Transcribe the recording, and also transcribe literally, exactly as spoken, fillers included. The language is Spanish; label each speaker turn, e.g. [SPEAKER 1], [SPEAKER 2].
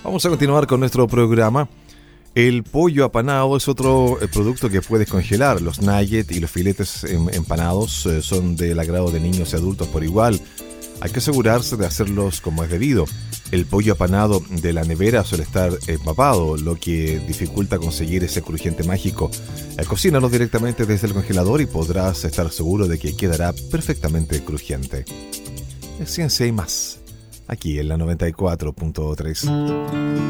[SPEAKER 1] Vamos a continuar con nuestro programa. El pollo apanado es otro eh, producto que puedes congelar. Los nuggets y los filetes em, empanados eh, son del agrado de niños y adultos por igual. Hay que asegurarse de hacerlos como es debido. El pollo apanado de la nevera suele estar empapado, lo que dificulta conseguir ese crujiente mágico. Eh, cocínalos directamente desde el congelador y podrás estar seguro de que quedará perfectamente crujiente. Es ciencia y más, aquí en la noventa y cuatro punto tres.